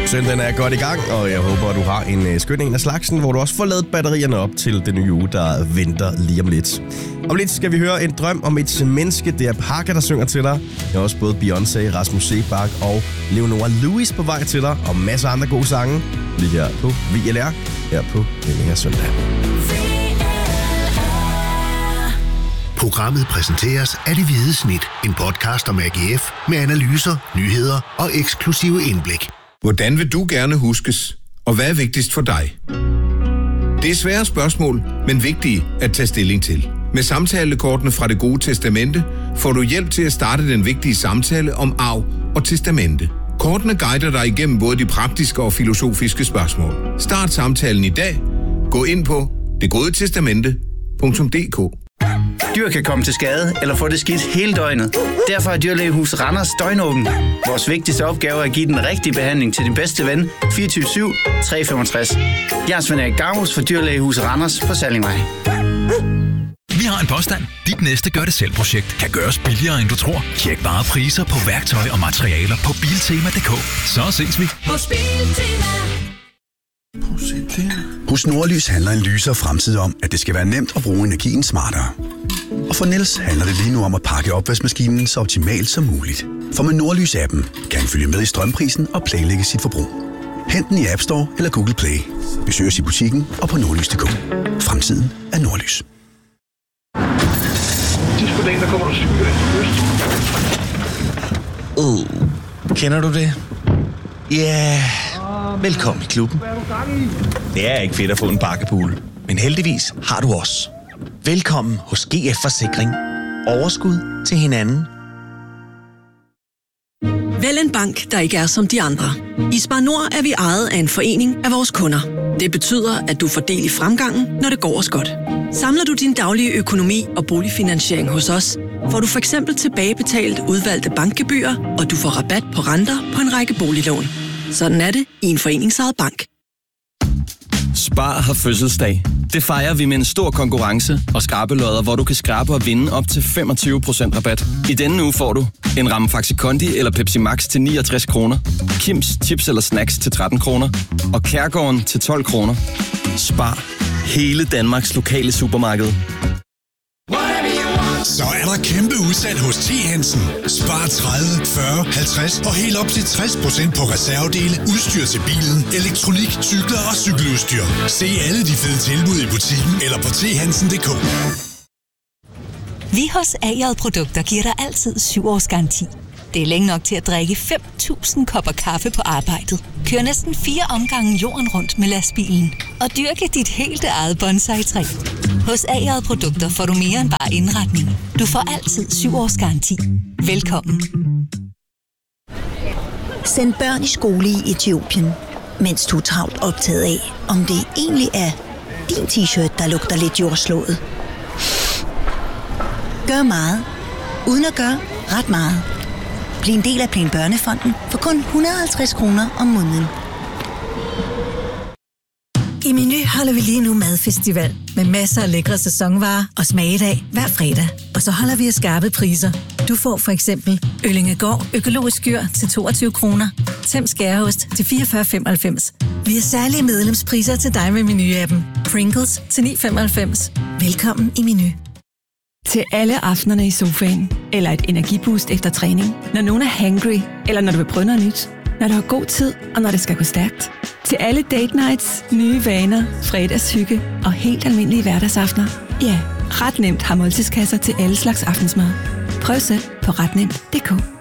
Søndagen er godt i gang, og jeg håber, at du har en skøn en af slagsen, hvor du også får ladet batterierne op til den nye uge, der venter lige om lidt. Om lidt skal vi høre en drøm om et menneske. Det er Parker, der synger til dig. Jeg har også både Beyoncé, Rasmus Seebach og Leonora Lewis på vej til dig, og masser af andre gode sange lige her på VLR, her på denne her søndag. Programmet præsenteres af Det Hvide Snit, en podcast om AGF med analyser, nyheder og eksklusive indblik. Hvordan vil du gerne huskes, og hvad er vigtigst for dig? Det er svære spørgsmål, men vigtige at tage stilling til. Med samtalekortene fra Det Gode Testamente får du hjælp til at starte den vigtige samtale om arv og testamente. Kortene guider dig igennem både de praktiske og filosofiske spørgsmål. Start samtalen i dag. Gå ind på detgodetestamente.dk. Dyr kan komme til skade eller få det skidt hele døgnet. Derfor er Dyrlægehus Randers døgnåben. Vores vigtigste opgave er at give den rigtige behandling til din bedste ven 24/7 365. Jeg er Svend Erik Gavus for Dyrlægehus Randers på Sallingvej. Vi har en påstand. Dit næste gør-det-selv-projekt kan gøres billigere, end du tror. Tjek bare priser på værktøj og materialer på Biltema.dk. Så ses vi hos Biltema. Hos Nordlys handler en lysere fremtid om, at det skal være nemt at bruge energien smartere. Og for Niels handler det lige nu om at pakke opvaskemaskinen så optimalt som muligt. For med Nordlys-appen kan han følge med i strømprisen og planlægge sit forbrug. Hent den i App Store eller Google Play. Besøg os i butikken og på nordlys.dk. Fremtiden er Nordlys. Kender du det? Ja, velkommen i klubben. Det er ikke fedt at få en bakkepool, men heldigvis har du os. Velkommen hos GF Forsikring. Overskud til hinanden. Vælg en bank, der ikke er som de andre. I Spar Nord er vi ejet af en forening af vores kunder. Det betyder, at du får del i fremgangen, når det går os godt. Samler du din daglige økonomi og boligfinansiering hos os, får du for eksempel tilbagebetalt udvalgte bankgebyrer, og du får rabat på renter på en række boliglån. Sådan er det i en foreningsejet bank. Spar har fødselsdag. Det fejrer vi med en stor konkurrence og skrabelodder, hvor du kan skrabe og vinde op til 25% rabat. I denne uge får du en ramme Faxi Kondi eller Pepsi Max til 69 kroner, Kims chips eller snacks til 13 kroner og Kærgården til 12 kroner. Spar. Hele Danmarks lokale supermarked. Så er der kæmpe udsalg hos T. Hansen. Spar 30, 40, 50 og helt op til 60% på reservedele, udstyr til bilen, elektronik, cykler og cykeludstyr. Se alle de fede tilbud i butikken eller på thansen.dk. Vi hos A.J. Produkter giver dig altid 7 års garanti. Det er længe nok til at drikke 5.000 kopper kaffe på arbejdet. Kør næsten 4 omgange jorden rundt med lastbilen. Og dyrke dit helt eget bonsai-træ. Hos A.J. Produkter får du mere end bare indretning. Du får altid 7 års garanti. Velkommen. Send børn i skole i Etiopien, mens du er travlt optaget af, om det egentlig er din t-shirt, der lugter lidt jordslået. Gør meget, uden at gøre ret meget. Bliv en del af Plan Børnefonden for kun 150 kroner om måneden. I Meny holder vi lige nu madfestival med masser af lækre sæsonvarer og smagedag hver fredag. Og så holder vi skarpe priser. Du får for eksempel Øllingegård økologisk skyr til 22 kroner, Tems skæreost til 44,95. Vi har særlige medlemspriser til dig med Meny-appen. Pringles til 9,95. Velkommen i Meny. Til alle aftenerne i sofaen, eller et energiboost efter træning, når nogen er hangry, eller når du vil prøve noget nyt, når du har god tid, og når det skal gå stærkt. Til alle date nights, nye vaner, fredagshygge og helt almindelige hverdagsaftener. Ja, Ret Nemt har måltidskasser til alle slags aftensmad. Prøv selv på retnemt.dk.